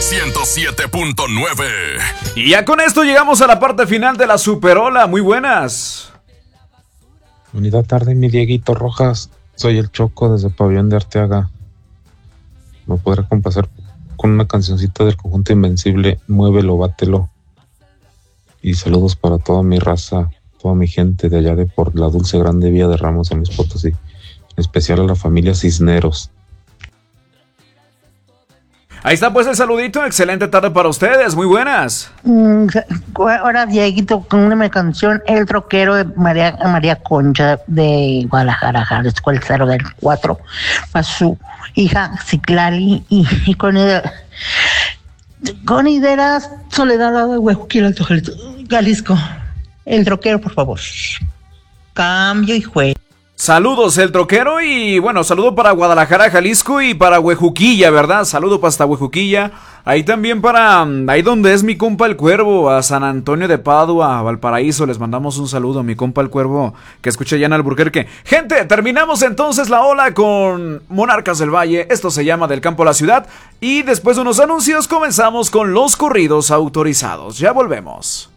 107.9. Y ya con esto llegamos a la parte final de la Superola. Muy buenas. Bonita tarde, mi Dieguito Rojas. Soy el Choco desde Pabellón de Arteaga. Me podrá complacer con una cancioncita del conjunto Invencible, Muévelo, Bátelo. Y saludos para toda mi raza, toda mi gente de allá de por la Dulce Grande Vía de Ramos, San Luis Potosí. En especial a la familia Cisneros. Ahí está pues el saludito, excelente tarde para ustedes, muy buenas. Ahora Dieguito con una canción, El Troquero de María Concha de Guadalajara, Jalisco, el 0 del 4, para su hija Ciclali y con Idera Soledad de Huejuquila, Jalisco. El Troquero, por favor. Cambio y juego. Saludos, el Troquero, y bueno, saludo para Guadalajara, Jalisco y para Huejuquilla, ¿verdad? Saludo para hasta Huejuquilla. Ahí también ahí donde es mi compa el Cuervo, a San Antonio de Padua, a Valparaíso, les mandamos un saludo a mi compa el Cuervo, que escucha ya en Alburquerque. Gente, terminamos entonces la ola con Monarcas del Valle, esto se llama Del Campo a la Ciudad, y después de unos anuncios comenzamos con los corridos autorizados. Ya volvemos.